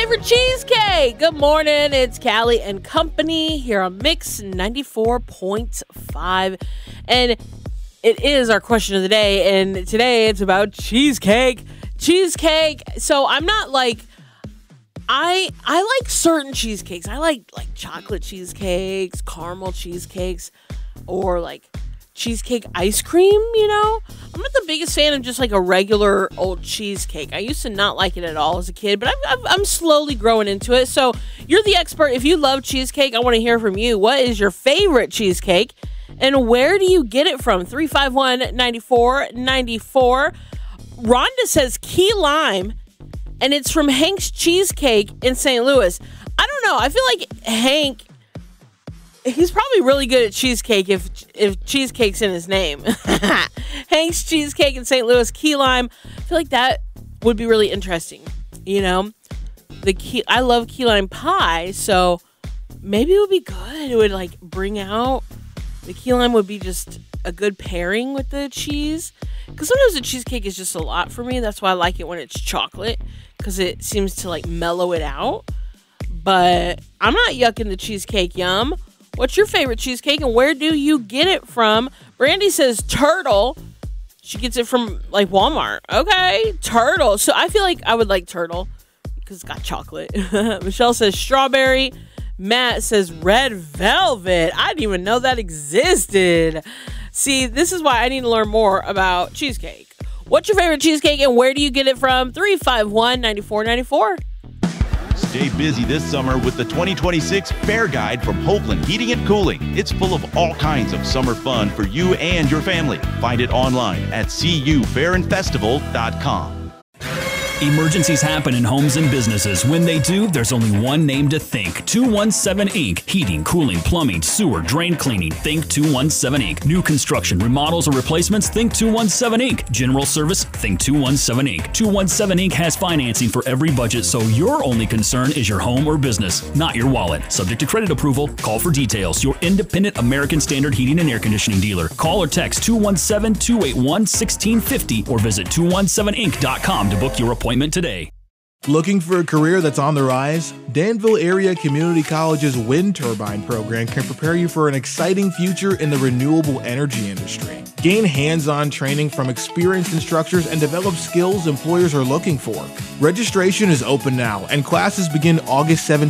favorite cheesecake? Good morning. It's Callie and Company here on Mix 94.5. And it is our question of the day. And today it's about cheesecake. Cheesecake. So I'm not like, I like certain cheesecakes. I like chocolate cheesecakes, caramel cheesecakes, or like cheesecake ice cream, you know? I'm not the biggest fan of just like a regular old cheesecake. I used to not like it at all as a kid, but I'm slowly growing into it. So you're the expert. If you love cheesecake, I want to hear from you. What is your favorite cheesecake? And where do you get it from? 351-9494. Rhonda says key lime, and it's from Hank's Cheesecake in St. Louis. I don't know. I feel like Hank, he's probably really good at cheesecake if cheesecake's in his name. Hank's Cheesecake in St. Louis, key lime. I feel like that would be really interesting. You know, I love key lime pie, so maybe it would be good. It would like bring out the key lime would be just a good pairing with the cheese. Because sometimes the cheesecake is just a lot for me. That's why I like it when it's chocolate, because it seems to like mellow it out. But I'm not yucking the cheesecake yum. What's your favorite cheesecake and where do you get it from? Brandy says Turtle. She gets it from like Walmart. Okay, Turtle. So I feel like I would like Turtle because it's got chocolate. Michelle says strawberry. Matt says red velvet. I didn't even know that existed. See, this is why I need to learn more about cheesecake. What's your favorite cheesecake and where do you get it from? 351-9494. Stay busy this summer with the 2026 Fair Guide from Hopeland Heating and Cooling. It's full of all kinds of summer fun for you and your family. Find it online at cufairandfestival.com. Emergencies happen in homes and businesses. When they do, there's only one name to think. 217 Inc. Heating, cooling, plumbing, sewer, drain cleaning. Think 217 Inc. New construction, remodels, or replacements. Think 217 Inc. General service. Think 217 Inc. 217 Inc. has financing for every budget, so your only concern is your home or business, not your wallet. Subject to credit approval. Call for details. Your independent American Standard heating and air conditioning dealer. Call or text 217-281-1650 or visit 217inc.com to book your appointment today. Looking for a career that's on the rise? Danville Area Community College's wind turbine program can prepare you for an exciting future in the renewable energy industry. Gain hands-on training from experienced instructors and develop skills employers are looking for. Registration is open now, and classes begin August 17th.